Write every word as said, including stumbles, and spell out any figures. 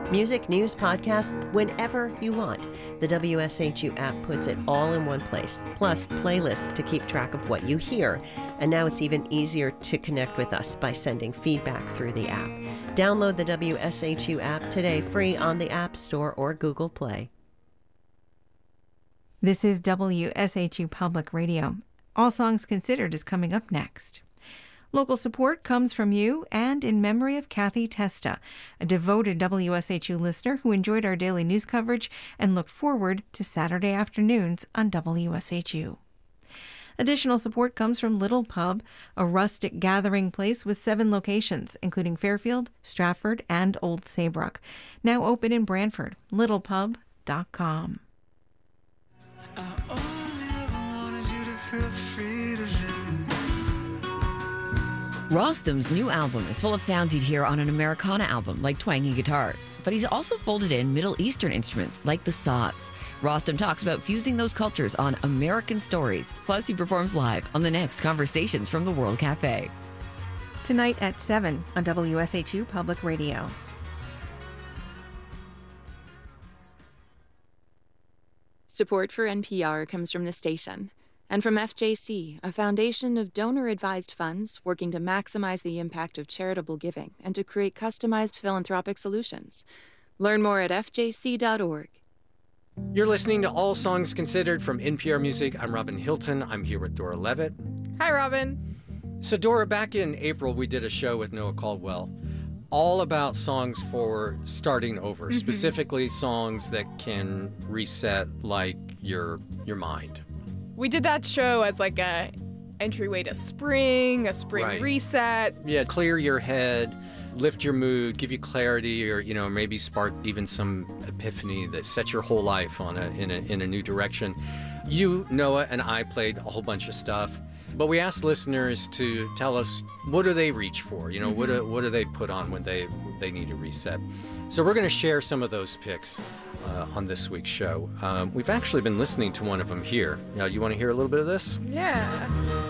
Music, news, podcasts, whenever you want. The W S H U app puts it all in one place, plus playlists to keep track of what you hear. And now it's even easier to connect with us by sending feedback through the app. Download the W S H U app today, free on the App Store or Google Play. This is W S H U Public Radio. All Songs Considered is coming up next. Local support comes from you and in memory of Kathy Testa, a devoted W S H U listener who enjoyed our daily news coverage and looked forward to Saturday afternoons on W S H U. Additional support comes from Little Pub, a rustic gathering place with seven locations, including Fairfield, Stratford, and Old Saybrook. Now open in Brantford, little pub dot com. I only ever wanted you to feel free to live. Rostam's new album is full of sounds you'd hear on an Americana album, like twangy guitars. But he's also folded in Middle Eastern instruments, like the saws. Rostam talks about fusing those cultures on American Stories. Plus, he performs live on the next Conversations from the World Cafe. Tonight at seven on W S H U Public Radio. Support for N P R comes from the station and from F J C, a foundation of donor-advised funds working to maximize the impact of charitable giving and to create customized philanthropic solutions. Learn more at F J C dot org. You're listening to All Songs Considered from N P R Music. I'm Robin Hilton. I'm here with Dora Levitt. Hi, Robin. So, Dora, back in April, we did a show with Noah Caldwell all about songs for starting over, mm-hmm. specifically songs that can reset, like, your your mind. We did that show as like a entryway to spring, a spring right. reset. Yeah, clear your head, lift your mood, give you clarity, or, you know, maybe spark even some epiphany that sets your whole life on a, in, a, in a new direction. You, Noah, and I played a whole bunch of stuff, but we asked listeners to tell us, what do they reach for? You know, mm-hmm. what, do, what do they put on when they, they need a reset? So we're going to share some of those picks uh, on this week's show. Um, we've actually been listening to one of them here. Now, you want to hear a little bit of this? Yeah.